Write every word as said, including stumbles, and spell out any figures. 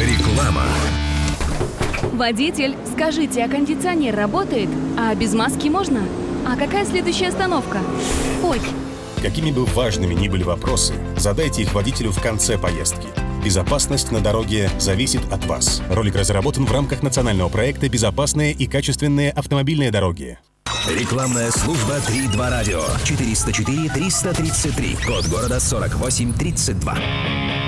Реклама. Водитель, скажите, а кондиционер работает? А без маски можно? А какая следующая остановка? Ой. Какими бы важными ни были вопросы, задайте их водителю в конце поездки. Безопасность на дороге зависит от вас. Ролик разработан в рамках национального проекта «Безопасные и качественные автомобильные дороги». Рекламная служба три два радио. четыреста четыре триста тридцать три. Код города сорок восемь тридцать два.